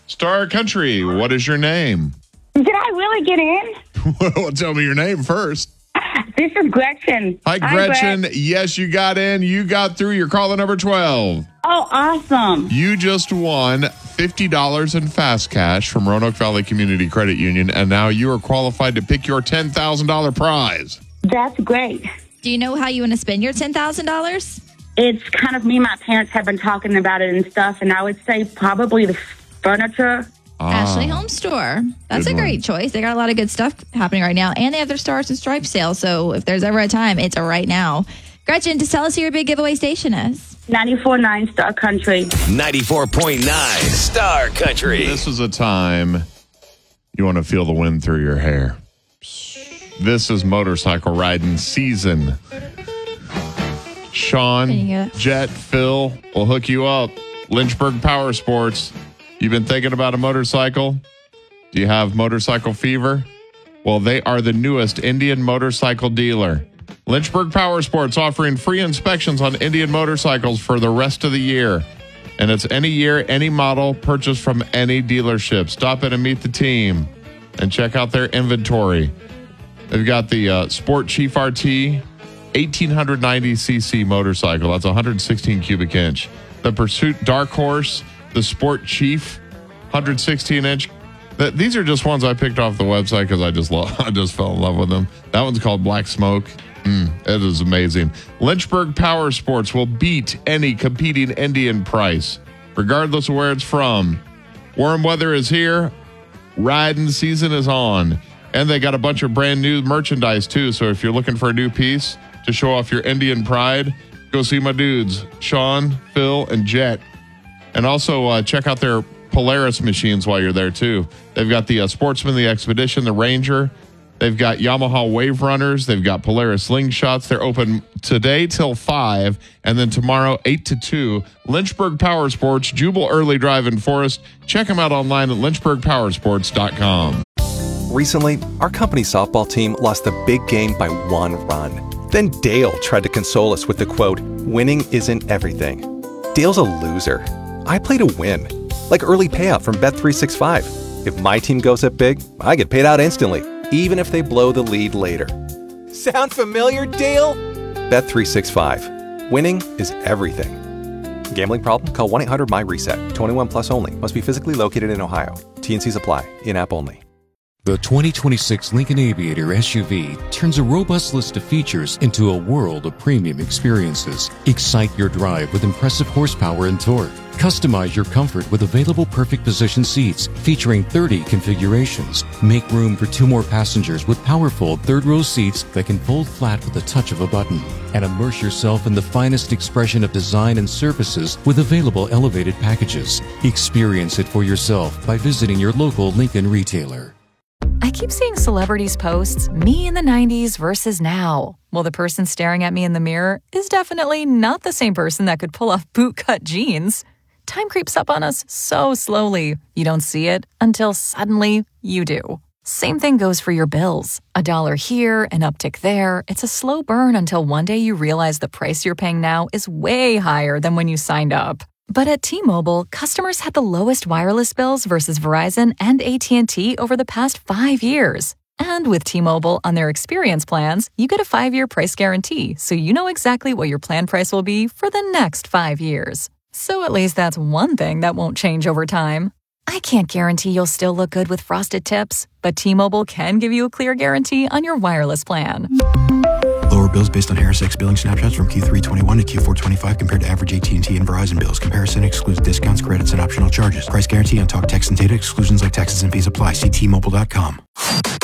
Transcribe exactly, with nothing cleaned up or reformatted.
Star Country, what is your name? Did I really get in? Well, tell me your name first. This is Gretchen. Hi, Gretchen. Gret. Yes, you got in. You got through. You're caller number twelve. Oh, awesome. You just won fifty dollars in fast cash from Roanoke Valley Community Credit Union, and now you are qualified to pick your ten thousand dollars prize. That's great. Do you know how you want to spend your ten thousand dollars? It's kind of me and my parents have been talking about it and stuff, and I would say probably the furniture. Ah, Ashley Home Store. That's good a great one. choice. They got a lot of good stuff happening right now, and they have their Stars and Stripes sale, so if there's ever a time, it's a right now. Gretchen, just tell us who your big giveaway station is. ninety-four point nine Star Country. ninety-four point nine Star Country. This is a time you want to feel the wind through your hair. This is motorcycle riding season. Sean, Yeah. Jet, Phil will hook you up. Lynchburg Power Sports. You've been thinking about a motorcycle? Do you have motorcycle fever? Well, they are the newest Indian motorcycle dealer. Lynchburg Power Sports offering free inspections on Indian motorcycles for the rest of the year. And it's any year, any model, purchased from any dealership. Stop in and meet the team and check out their inventory. They've got the uh, Sport Chief R T, eighteen ninety c c motorcycle. That's one hundred sixteen cubic inch. The Pursuit Dark Horse, the Sport Chief, one hundred sixteen inch. The, these are just ones I picked off the website because I just love, I just fell in love with them. That one's called Black Smoke. Mm, it is amazing. Lynchburg Power Sports will beat any competing Indian price, regardless of where it's from. Warm weather is here. Riding season is on. And they got a bunch of brand new merchandise, too. So if you're looking for a new piece to show off your Indian pride, go see my dudes, Sean, Phil, and Jet. And also uh, check out their Polaris machines while you're there, too. They've got the uh, Sportsman, the Expedition, the Ranger. They've got Yamaha Wave Runners. They've got Polaris Slingshots. They're open today till five, and then tomorrow eight to two. Lynchburg Power Sports, Jubal Early Drive in Forest. Check them out online at lynchburg power sports dot com. Recently, our company softball team lost the big game by one run. Then Dale tried to console us with the quote, "Winning isn't everything." Dale's a loser. I play to win. Like early payout from Bet three sixty-five. If my team goes up big, I get paid out instantly, even if they blow the lead later. Sound familiar, Dale? Bet three sixty-five. Winning is everything. Gambling problem? Call one eight hundred M Y reset. twenty-one plus only. Must be physically located in Ohio. T and Cs apply. In-app only. The twenty twenty-six Lincoln Aviator S U V turns a robust list of features into a world of premium experiences. Excite your drive with impressive horsepower and torque. Customize your comfort with available perfect position seats featuring thirty configurations. Make room for two more passengers with powerful third-row seats that can fold flat with the touch of a button. And immerse yourself in the finest expression of design and services with available elevated packages. Experience it for yourself by visiting your local Lincoln retailer. I keep seeing celebrities posts, me in the nineties versus now. Well, the person staring at me in the mirror is definitely not the same person that could pull off bootcut jeans. Time creeps up on us so slowly. You don't see it until suddenly you do. Same thing goes for your bills. A dollar here, an uptick there. It's a slow burn until one day you realize the price you're paying now is way higher than when you signed up. But at T-Mobile, customers had the lowest wireless bills versus Verizon and A T and T over the past five years. And with T-Mobile on their experience plans, you get a five-year price guarantee, so you know exactly what your plan price will be for the next five years. So at least that's one thing that won't change over time. I can't guarantee you'll still look good with frosted tips, but T-Mobile can give you a clear guarantee on your wireless plan. Lower bills based on Harris X billing snapshots from Q three twenty-one to Q four twenty-five compared to average A T and T and Verizon bills. Comparison excludes discounts, credits, and optional charges. Price guarantee on talk, text, and data. Exclusions like taxes and fees apply. See T Mobile dot com.